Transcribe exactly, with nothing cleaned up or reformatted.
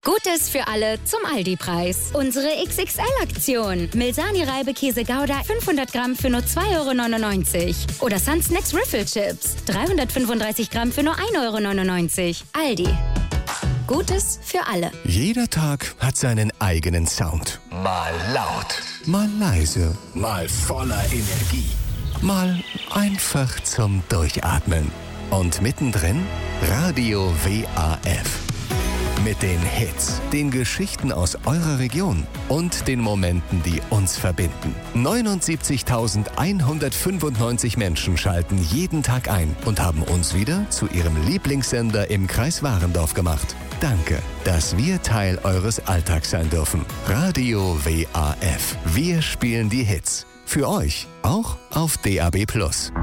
Gutes für alle zum Aldi-Preis. Unsere X X L-Aktion. Milsani-Reibekäse Gouda fünfhundert Gramm für nur zwei Euro neunundneunzig. Oder Sun Snacks Riffle Chips. dreihundertfünfunddreißig Gramm für nur ein Euro neunundneunzig. Aldi. Gutes für alle. Jeder Tag hat seinen eigenen Sound. Mal laut, Mal leise. mal voller Energie. Mal einfach zum Durchatmen. Und mittendrin Radio W A F. Mit den Hits, den Geschichten aus eurer Region und den Momenten, die uns verbinden. neunundsiebzigtausendeinhundertfünfundneunzig Menschen schalten jeden Tag ein und haben uns wieder zu ihrem Lieblingssender im Kreis Warendorf gemacht. Danke, dass wir Teil eures Alltags sein dürfen. Radio W A F. Wir spielen die Hits. Für euch auch auf D A B Plus.